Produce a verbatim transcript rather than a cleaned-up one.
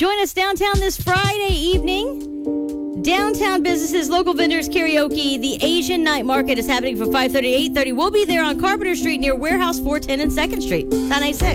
Join us downtown this Friday evening. Downtown businesses, local vendors, karaoke. The Asian Night Market is happening from five thirty to eight thirty. We'll be there on Carpenter Street near Warehouse four ten and second Street. nine eight six